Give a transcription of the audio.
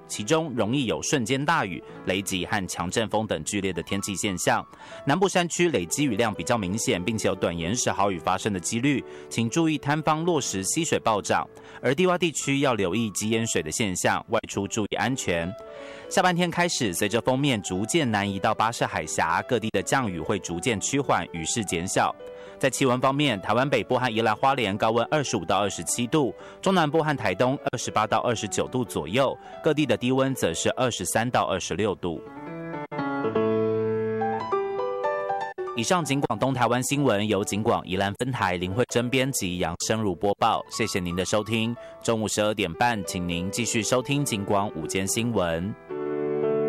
其中容易有瞬间大雨、雷击和强阵风等剧烈的天气现象。南部山区累积雨量比较明显，并且有短延时豪雨发生的几率，请注意坍方落石、溪水暴涨。而低洼地区要留意积淹水的现象，外出注意安全。下半天开始，随着锋面逐渐南移到巴士海峡，各地的降雨会逐渐趋缓，雨势减小。在气温方面，台湾北部和宜兰花莲高温25到27度，中南部和台东28到29度左右，各地的低温则是23到26度。以上警广东台湾新闻由警广宜兰分台林慧珍编辑，杨生如播报。谢谢您的收听。中午12点半，请您继续收听警广午间新闻。